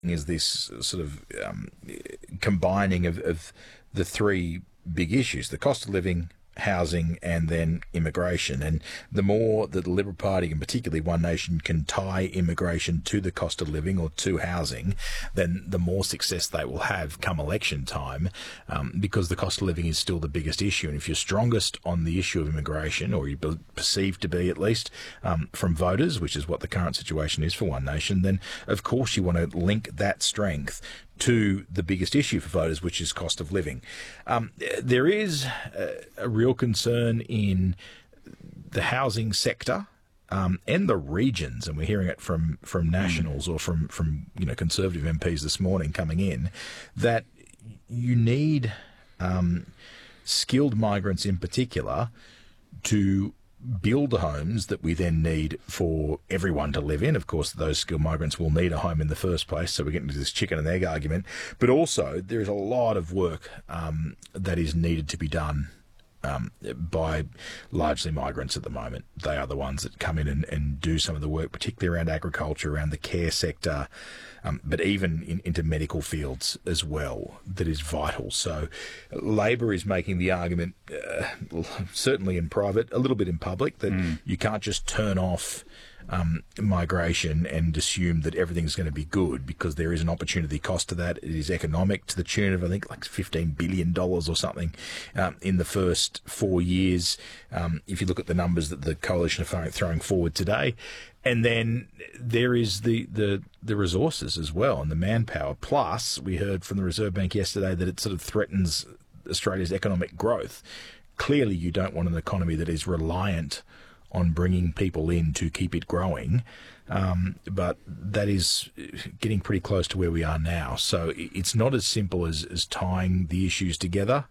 is this sort of combining of the three big issues: the cost of living, housing, and then immigration. And the more that the Liberal Party, and particularly One Nation, can tie immigration to the cost of living or to housing, then the more success they will have come election time, because the cost of living is still the biggest issue. And if you're strongest on the issue of immigration, or you're perceived to be at least, from voters, which is what the current situation is for One Nation, then of course you want to link that strength to the biggest issue for voters, which is cost of living. There is a real concern in the housing sector and the regions, and we're hearing it from Nationals or from Conservative MPs this morning coming in, that you need skilled migrants in particular to build the homes that we then need for everyone to live in. Of course, those skilled migrants will need a home in the first place, so we're getting into this chicken and egg argument. But also, there is a lot of work that is needed to be done by largely migrants at the moment. They are the ones that come in and do some of the work, particularly around agriculture, around the care sector, but even into medical fields as well, that is vital. So Labor is making the argument, certainly in private, a little bit in public, that you can't just turn off migration and assume that everything's going to be good, because there is an opportunity cost to that. It is economic to the tune of, I think, like $15 billion or something in the first 4 years, if you look at the numbers that the coalition are throwing forward today. And then there is the resources as well, and the manpower. Plus, we heard from the Reserve Bank yesterday that it sort of threatens Australia's economic growth. Clearly, you don't want an economy that is reliant on bringing people in to keep it growing, but that is getting pretty close to where we are now. So it's not as simple as tying the issues together.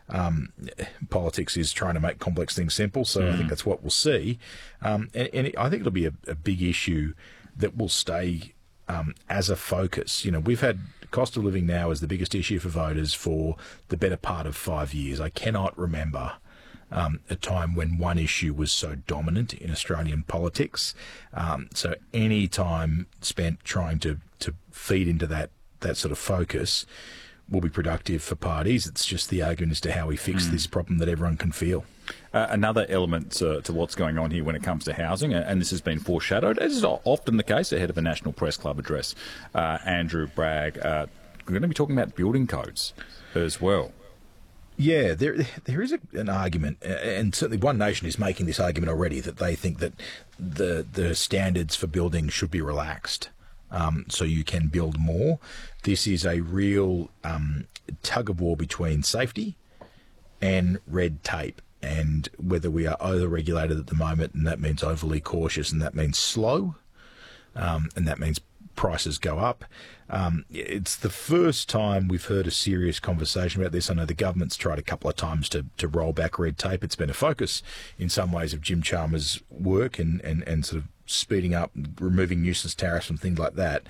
Politics is trying to make complex things simple, so I think that's what we'll see. And I think it'll be a big issue that will stay as a focus. We've had cost of living now as the biggest issue for voters for the better part of 5 years. I cannot remember a time when one issue was so dominant in Australian politics. So any time spent trying to feed into that sort of focus will be productive for parties. It's just the argument as to how we fix this problem that everyone can feel. Another element to what's going on here when it comes to housing, and this has been foreshadowed, as is often the case ahead of the National Press Club address, Andrew Bragg, we're going to be talking about building codes as well. Yeah, there is an argument, and certainly One Nation is making this argument already, that they think that the standards for building should be relaxed, so you can build more. This is a real tug-of-war between safety and red tape, and whether we are over-regulated at the moment, and that means overly cautious, and that means slow, and that means prices go up. It's the first time we've heard a serious conversation about this. I know the government's tried a couple of times to roll back red tape. It's been a focus in some ways of Jim Chalmers' work and sort of speeding up, removing nuisance tariffs and things like that.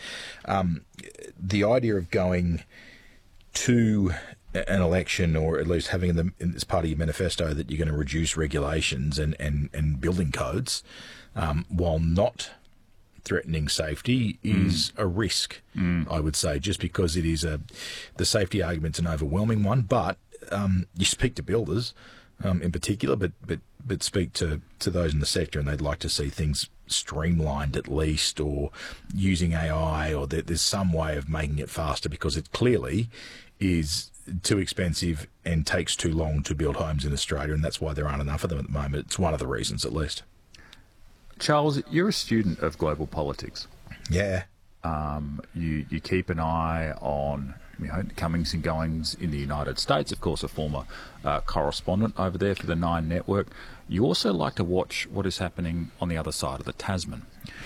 The idea of going to an election, or at least having them as part of your manifesto, that you're going to reduce regulations and building codes while not threatening safety is a risk, I would say, just because it is the safety argument's an overwhelming one. But you speak to builders in particular, but speak to those in the sector, and they'd like to see things streamlined at least, or using AI, or there's some way of making it faster, because it clearly is too expensive and takes too long to build homes in Australia, and that's why there aren't enough of them at the moment. It's one of the reasons, at least. Charles, you're a student of global politics. Yeah. You keep an eye on comings and goings in the United States. Of course, a former correspondent over there for the Nine Network. You also like to watch what is happening on the other side of the Tasman.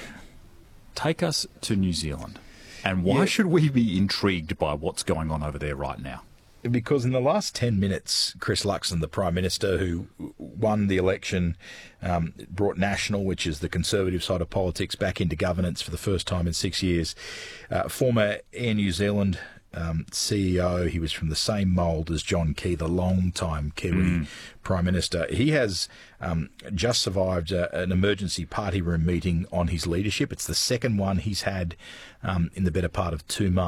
Take us to New Zealand. And why should we be intrigued by what's going on over there right now? Because in the last 10 minutes, Chris Luxon, the Prime Minister who won the election, brought National, which is the conservative side of politics, back into governance for the first time in 6 years. Former Air New Zealand CEO, he was from the same mould as John Key, the long-time Kiwi Prime Minister. He has just survived an emergency party room meeting on his leadership. It's the second one he's had in the better part of 2 months.